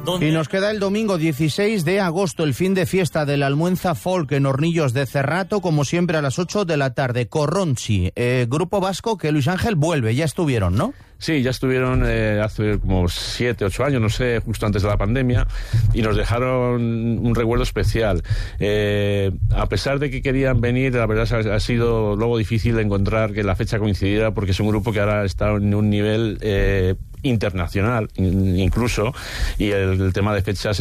Y nos queda el domingo 16 de agosto, el fin de fiesta de la Almuenza Folk en Hornillos de Cerrato, como siempre a las 8 de la tarde. Corronchi, grupo vasco que Luis Ángel vuelve, ya estuvieron, ¿no? Sí, ya estuvieron hace como 7, 8 años, no sé, justo antes de la pandemia, y nos dejaron un recuerdo especial. A pesar de que querían venir, la verdad ha sido luego difícil encontrar que la fecha coincidiera, porque es un grupo que ahora está en un nivel internacional incluso, y el tema de fechas